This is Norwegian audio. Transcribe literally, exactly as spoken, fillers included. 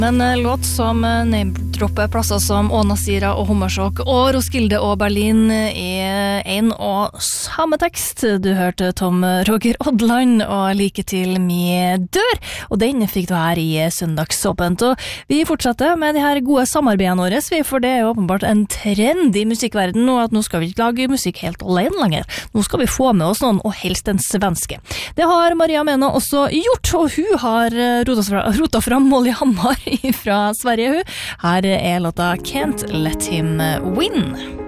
Men eh, låt som eh, name-dropper plasser som Ånasira og Hommersåk og Roskilde og Berlin er en og samme tekst. Du hørte Tom Roger Odland og Like til mi dør, og den fikk du her i Søndagsåpent. Og vi fortsetter med de her gode samarbeidene våre, for det er jo åpenbart en trend i musikkverden, og at nå skal vi ikke lage musikk helt alene lenger. Nå skal vi få med oss noen, og helst en svenske. Det har Maria Mena også gjort, og hun har rota fram Molly Hammar fra Sverige. Her er låta Can't Let Him Win.